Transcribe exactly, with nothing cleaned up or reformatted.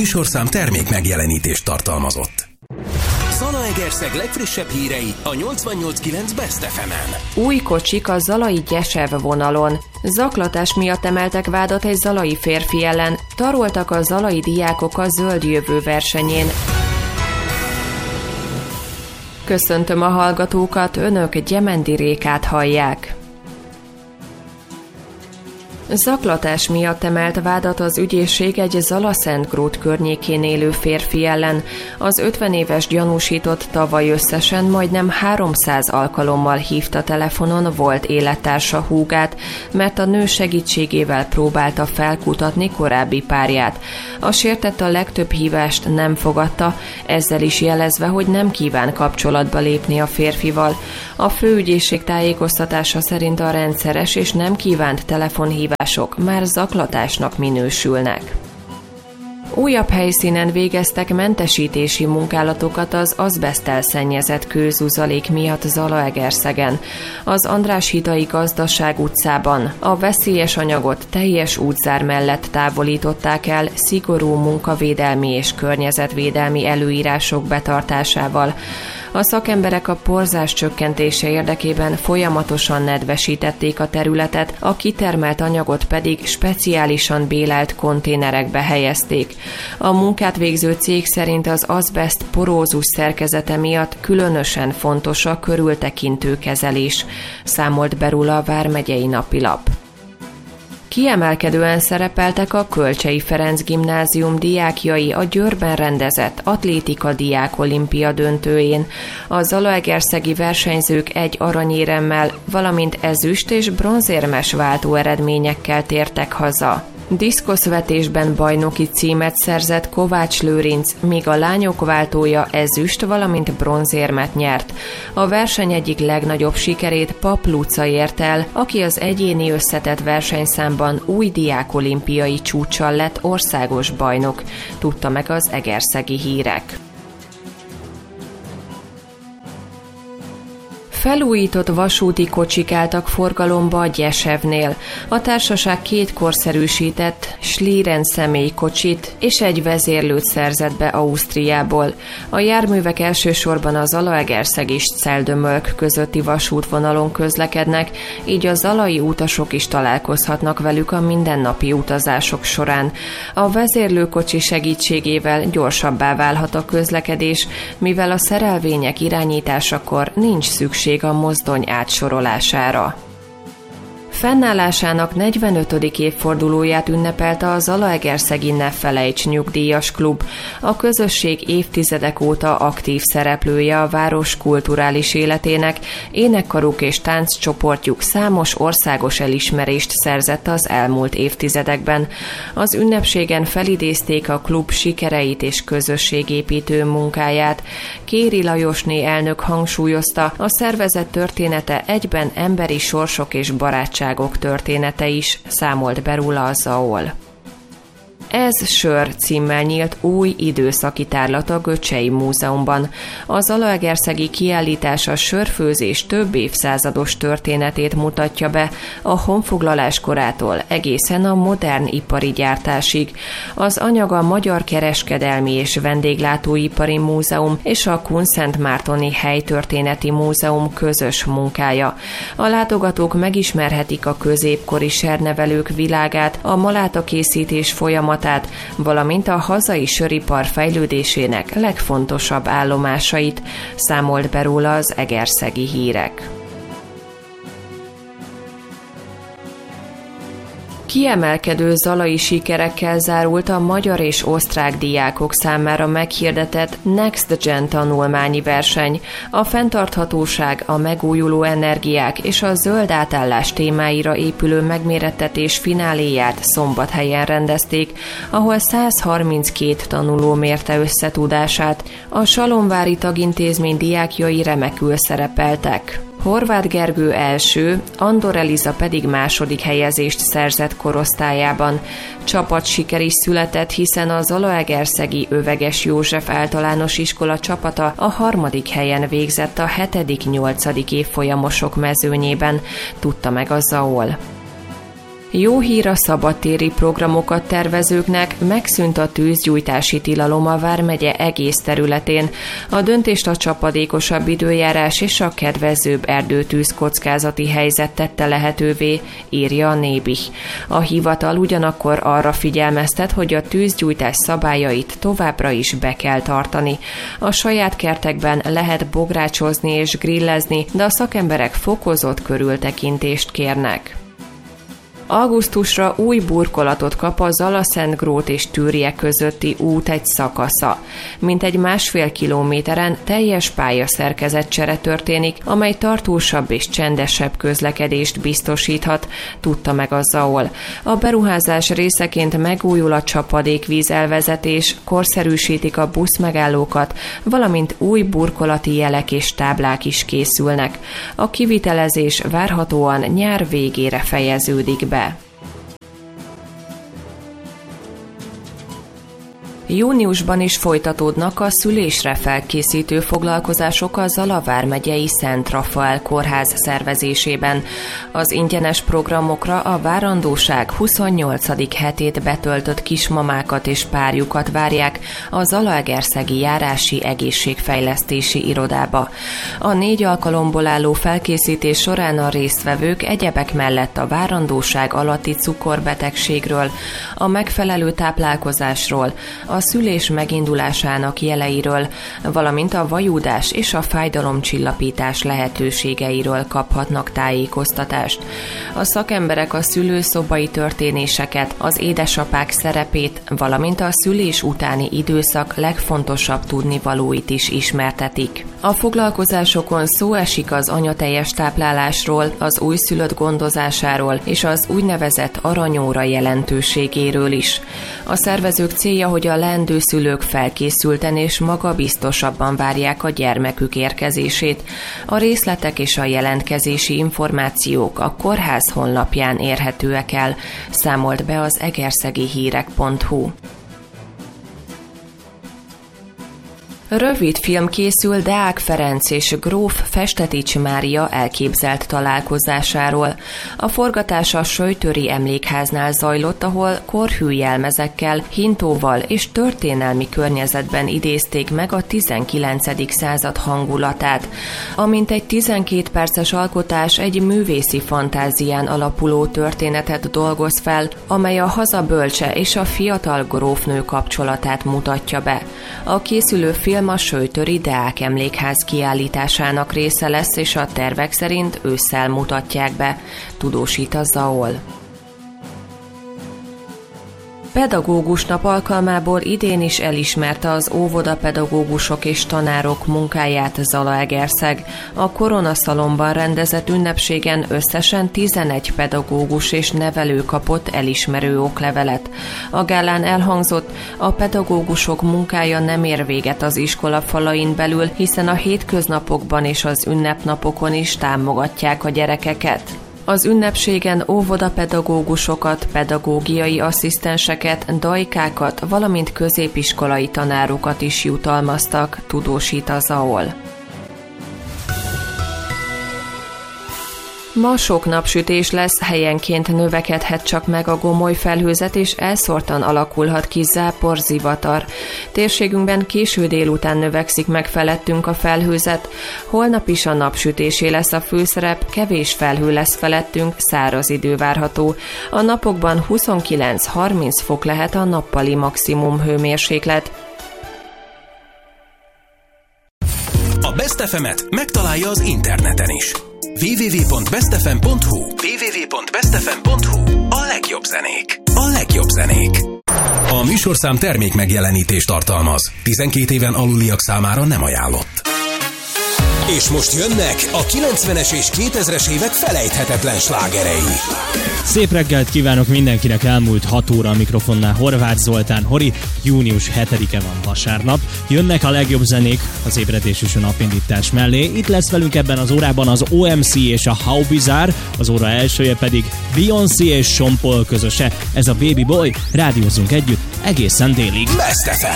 műsorszám termék megjelenítést tartalmazott. Zalaegerszeg legfrissebb hírei a nyolcvannyolc kilenc Best ef emen. Új kocsik a zalai Gyesev vonalon. Zaklatás miatt emeltek vádat egy zalai férfi ellen. Taroltak a zalai diákok a Zöld Jövő versenyén. Köszöntöm a hallgatókat, önök Gyemendi Rékát hallják. Zaklatás miatt emelt vádat az ügyészség egy Zala-Szentgrót környékén élő férfi ellen. Az ötven éves gyanúsított tavaly összesen majdnem háromszáz alkalommal hívta telefonon volt élettársa húgát, mert a nő segítségével próbálta felkutatni korábbi párját. A sértett a legtöbb hívást nem fogadta, ezzel is jelezve, hogy nem kíván kapcsolatba lépni a férfival. A főügyészség tájékoztatása szerint a rendszeres és nem kívánt telefonhívás már zaklatásnak minősülnek. Újabb helyszínen végeztek mentesítési munkálatokat az azbeszttel szennyezett kőzuzalék miatt Zalaegerszegen. Az András-hidai Gazdaság utcában a veszélyes anyagot teljes útzár mellett távolították el szigorú munkavédelmi és környezetvédelmi előírások betartásával. A szakemberek a porzás csökkentése érdekében folyamatosan nedvesítették a területet, a kitermelt anyagot pedig speciálisan bélelt konténerekbe helyezték. A munkát végző cég szerint az azbeszt porózus szerkezete miatt különösen fontos a körültekintő kezelés, számolt be róla a Vármegyei Napilap. Kiemelkedően szerepeltek a Kölcsey Ferenc Gimnázium diákjai a Győrben rendezett atlétika diák olimpia döntőjén. A zalaegerszegi versenyzők egy aranyéremmel, valamint ezüst és bronzérmes váltó eredményekkel tértek haza. Diszkoszvetésben bajnoki címet szerzett Kovács Lőrinc, míg a lányok váltója ezüst, valamint bronzérmet nyert. A verseny egyik legnagyobb sikerét Pap Luca ért el, aki az egyéni összetett versenyszámban új diákolimpiai csúccsal lett országos bajnok, tudta meg az Egerszegi Hírek. Felújított vasúti kocsik álltak forgalomba a Gyesevnél. A társaság két korszerűsített Schlieren személykocsit és egy vezérlőt szerzett be Ausztriából. A járművek elsősorban a Zalaegerszeg és Celldömölk közötti vasútvonalon közlekednek, így a zalai utasok is találkozhatnak velük a mindennapi utazások során. A vezérlőkocsi segítségével gyorsabbá válhat a közlekedés, mivel a szerelvények irányításakor nincs szükség a mozdony átsorolására. Fennállásának negyvenötödik évfordulóját ünnepelte a Zalaegerszegi Ne Felejts nyugdíjas klub. A közösség évtizedek óta aktív szereplője a város kulturális életének, énekkaruk és tánccsoportjuk számos országos elismerést szerzett az elmúlt évtizedekben. Az ünnepségen felidézték a klub sikereit és közösségépítő munkáját. Kéri Lajosné elnök hangsúlyozta, a szervezet története egyben emberi sorsok és barátság története is, számolt be róla a zé á o el. Ez sör címmel nyílt új időszaki tárlat a Göcsey Múzeumban. A zalaegerszegi kiállítás a sörfőzés több évszázados történetét mutatja be, a honfoglalás korától egészen a modern ipari gyártásig. Az anyag a Magyar Kereskedelmi és Vendéglátóipari Múzeum és a Kunszentmártoni Helytörténeti Múzeum közös munkája. A látogatók megismerhetik a középkori sernevelők világát, a malátakészítés folyamatát, valamint a hazai söripar fejlődésének legfontosabb állomásait, számolt be róla az Egerszegi Hírek. Kiemelkedő zalai sikerekkel zárult a magyar és osztrák diákok számára meghirdetett Next Gen tanulmányi verseny. A fenntarthatóság, a megújuló energiák és a zöld átállás témáira épülő megmérettetés fináléját Szombathelyen rendezték, ahol száz harminckét tanuló mérte össze tudását. A Salonvári Tagintézmény diákjai remekül szerepeltek. Horváth Gergő első, Andor Eliza pedig második helyezést szerzett korosztályában. Csapatsiker is született, hiszen a zalaegerszegi Öveges József általános iskola csapata a harmadik helyen végzett a hetedik-nyolcadik évfolyamosok mezőnyében, tudta meg a zé á o el. Jó hír a szabadtéri programokat tervezőknek, megszűnt a tűzgyújtási tilalom a vármegye egész területén. A döntést a csapadékosabb időjárás és a kedvezőbb erdőtűz kockázati helyzet tette lehetővé, írja a Nébih. A hivatal ugyanakkor arra figyelmeztet, hogy a tűzgyújtás szabályait továbbra is be kell tartani. A saját kertekben lehet bográcsozni és grillezni, de a szakemberek fokozott körültekintést kérnek. Augusztusra új burkolatot kap a Zalaszentgrót és Türje közötti út egy szakasza. Mintegy másfél kilométeren teljes pályaszerkezetcsere történik, amely tartósabb és csendesebb közlekedést biztosíthat, tudta meg a ZAOL. A beruházás részeként megújul a csapadékvíz elvezetés, korszerűsítik a buszmegállókat, valamint új burkolati jelek és táblák is készülnek. A kivitelezés várhatóan nyár végére fejeződik be. Júniusban is folytatódnak a szülésre felkészítő foglalkozások a Zala vármegyei Szent Rafael kórház szervezésében. Az ingyenes programokra a várandóság huszonnyolcadik hetét betöltött kismamákat és párjukat várják a zalaegerszegi járási egészségfejlesztési irodába. A négy alkalomból álló felkészítés során a résztvevők egyebek mellett a várandóság alatti cukorbetegségről, a megfelelő táplálkozásról, a a szülés megindulásának jeleiről, valamint a vajúdás és a fájdalomcsillapítás lehetőségeiről kaphatnak tájékoztatást. A szakemberek a szülőszobai történéseket, az édesapák szerepét, valamint a szülés utáni időszak legfontosabb tudnivalóit is ismertetik. A foglalkozásokon szó esik az anyateljes táplálásról, az újszülött gondozásáról és az úgynevezett aranyóra jelentőségéről is. A szervezők célja, hogy a leendő szülők felkészülten és magabiztosabban várják a gyermekük érkezését. A részletek és a jelentkezési információk a kórház honlapján érhetőek el, számolt be az egerszegihírek pont hu. Rövid film készül Deák Ferenc és gróf Festetics Mária elképzelt találkozásáról. A forgatás a Söjtöri Emlékháznál zajlott, ahol korhű jelmezekkel, hintóval és történelmi környezetben idézték meg a tizenkilencedik század hangulatát. Amint egy tizenkét perces alkotás egy művészi fantázián alapuló történetet dolgoz fel, amely a hazabölcse és a fiatal grófnő kapcsolatát mutatja be. A készülő film a Söjtöri Deák Emlékház kiállításának része lesz, és a tervek szerint ősszel mutatják be, tudósít a ZAOL. Pedagógus nap alkalmából idén is elismerte az óvodapedagógusok és tanárok munkáját Zalaegerszeg. A Koronaszalonban rendezett ünnepségen összesen tizenegy pedagógus és nevelő kapott elismerő oklevelet. A gálán elhangzott, a pedagógusok munkája nem ér véget az iskola falain belül, hiszen a hétköznapokban és az ünnepnapokon is támogatják a gyerekeket. Az ünnepségen óvodapedagógusokat, pedagógiai asszisztenseket, dajkákat, valamint középiskolai tanárokat is jutalmaztak, tudósít a ZAOL. Ma sok napsütés lesz, helyenként növekedhet csak meg a gomoly felhőzet, és elszórtan alakulhat ki zápor, zivatar. Térségünkben késő délután növekszik meg felettünk a felhőzet. Holnap is a napsütésé lesz a főszerep, kevés felhő lesz felettünk, száraz idő várható. A napokban huszonkilenc-harminc fok lehet a nappali maximum hőmérséklet. A Best ef emet megtalálja az interneten is. double-u double-u double-u pont best f m pont hu double-u double-u double-u pont best f m pont hu A legjobb zenék. A legjobb zenék. A műsorszám termék megjelenítést tartalmaz. tizenkét éven aluliak számára nem ajánlott. És most jönnek a kilencvenes és kétezres évek felejthetetlen slágerei. Szép reggelt kívánok mindenkinek, elmúlt hat óra a mikrofonnál Horváth Zoltán Hori, június hetedike van, vasárnap. Jönnek a legjobb zenék az ébredésűs a napindítás mellé. Itt lesz velünk ebben az órában az o em cé és a How Bizarre, az óra elsője pedig Beyoncé és Sean Paul közöse. Ez a Baby Boy, rádiózunk együtt egészen délig. Best ef em.